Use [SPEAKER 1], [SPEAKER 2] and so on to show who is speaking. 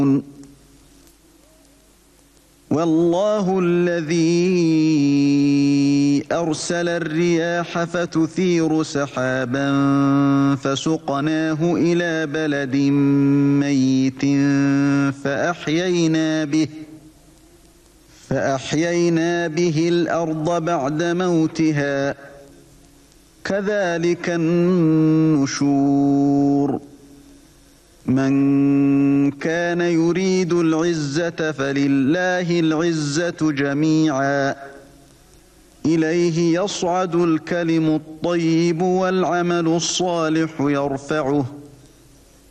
[SPEAKER 1] والله الذي أرسل الرياح فتثير سحابا فسقناه إلى بلد ميت فأحيينا به الأرض بعد موتها كذلك النشور من كان يريد العزة فلله العزة جميعا إليه يصعد الكلم الطيب والعمل الصالح يرفعه